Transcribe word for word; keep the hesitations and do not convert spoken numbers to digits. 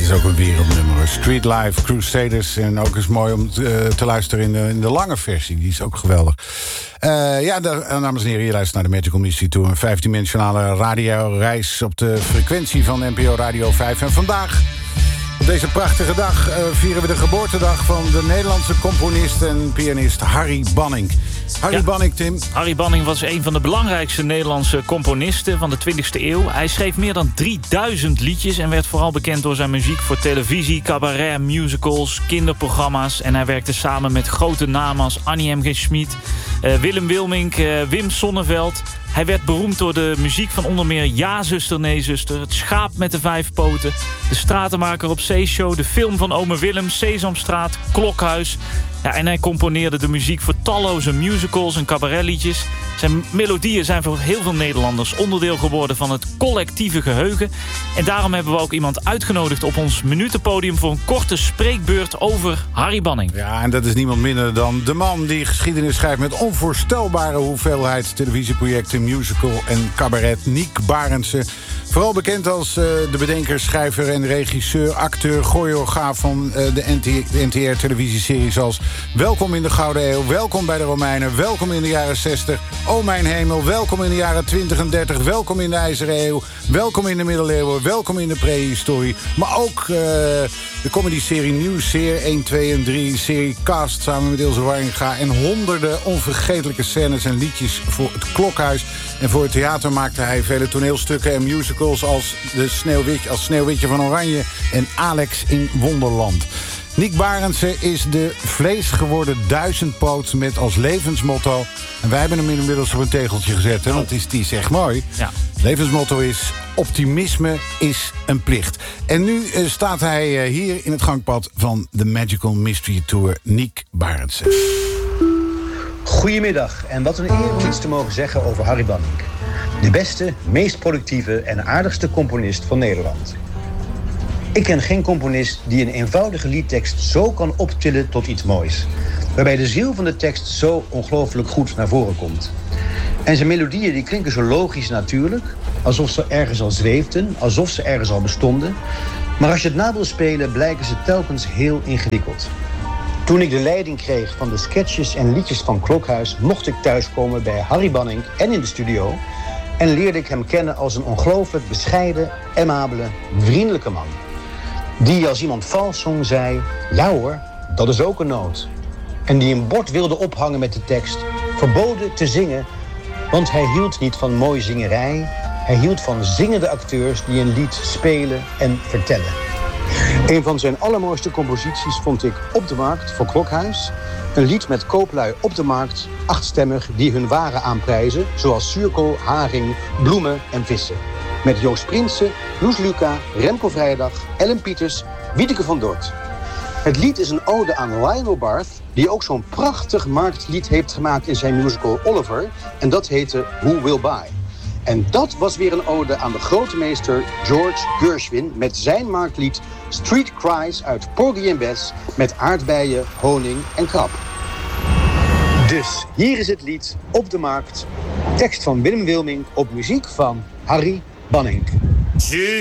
is ook een wereldnummer. Street Life Crusaders. En ook is mooi om te, te luisteren in de, in de lange versie. Die is ook geweldig. Uh, ja, de, dames en heren, je luistert naar de Magical Mystery Tour. Een vijfdimensionale radioreis op de frequentie van N P O Radio vijf. En vandaag, op deze prachtige dag, uh, vieren we de geboortedag van de Nederlandse componist en pianist Harry Banning. Harry ja. Banning, Tim. Harry Banning was een van de belangrijkste Nederlandse componisten van de twintigste eeuw. Hij schreef meer dan drieduizend liedjes en werd vooral bekend door zijn muziek voor televisie, cabaret, musicals, kinderprogramma's. En hij werkte samen met grote namen als Annie M G. Schmid, uh, Willem Wilmink, uh, Wim Sonneveld. Hij werd beroemd door de muziek van onder meer Ja, zuster, nee, zuster, Het schaap met de vijf poten, De stratenmaker op Zeeshow, de film van Ome Willem, Sesamstraat, Klokhuis. Ja, en hij componeerde de muziek voor talloze musicals en cabaretliedjes. Zijn melodieën zijn voor heel veel Nederlanders onderdeel geworden van het collectieve geheugen. En daarom hebben we ook iemand uitgenodigd op ons minutenpodium voor een korte spreekbeurt over Harry Banning. Ja, en dat is niemand minder dan de man die geschiedenis schrijft met onvoorstelbare hoeveelheid televisieprojecten, musical en cabaret, Niek Barendse. Vooral bekend als uh, de bedenker, schrijver en regisseur, acteur, choreograaf van uh, de N T R-televisieseries als Welkom in de Gouden Eeuw, Welkom bij de Romeinen, Welkom in de jaren zestig, O mijn hemel, Welkom in de jaren twintig en dertig, Welkom in de IJzeren Eeuw, Welkom in de Middeleeuwen, Welkom in de prehistorie. Maar ook uh, de comedyserie Nieuwszeer één, twee en drie, serie Cast samen met Ilse Warringa en honderden onvergetelijke scènes en liedjes voor het Klokhuis. En voor het theater maakte hij vele toneelstukken en musicals als, de Sneeuwwitje, als Sneeuwwitje van Oranje en Alex in Wonderland. Niek Barendse is de vleesgeworden duizendpoot met als levensmotto, en wij hebben hem inmiddels op een tegeltje gezet, hè, want die is, die is echt mooi. Ja. Levensmotto is: optimisme is een plicht. En nu uh, staat hij uh, hier in het gangpad van de Magical Mystery Tour, Niek Barendse. Goedemiddag en wat een eer om iets te mogen zeggen over Harry Banning. De beste, meest productieve en aardigste componist van Nederland. Ik ken geen componist die een eenvoudige liedtekst zo kan optillen tot iets moois, waarbij de ziel van de tekst zo ongelooflijk goed naar voren komt. En zijn melodieën die klinken zo logisch natuurlijk, alsof ze ergens al zweefden, alsof ze ergens al bestonden. Maar als je het na wil spelen, blijken ze telkens heel ingewikkeld. Toen ik de leiding kreeg van de sketches en liedjes van Klokhuis, mocht ik thuiskomen bij Harry Banning en in de studio en leerde ik hem kennen als een ongelooflijk bescheiden, amabele, vriendelijke man. Die als iemand vals zong zei: ja hoor, dat is ook een noot. En die een bord wilde ophangen met de tekst, verboden te zingen, want hij hield niet van mooi zingerij. Hij hield van zingende acteurs die een lied spelen en vertellen. Een van zijn allermooiste composities vond ik Op de Markt voor Klokhuis. Een lied met kooplui op de markt, achtstemmig, die hun waren aanprijzen, zoals zuurkool, haring, bloemen en vissen. Met Joost Prinsen, Loes Luca, Remco Vrijdag, Ellen Pieters, Wiedeke van Dort. Het lied is een ode aan Lionel Barth, die ook zo'n prachtig marktlied heeft gemaakt in zijn musical Oliver. En dat heette Who Will Buy. En dat was weer een ode aan de grote meester George Gershwin met zijn marktlied Street Cries uit Porgy and Bess met aardbeien, honing en krab. Dus hier is het lied Op de Markt, tekst van Willem Wilmink op muziek van Harry Banning.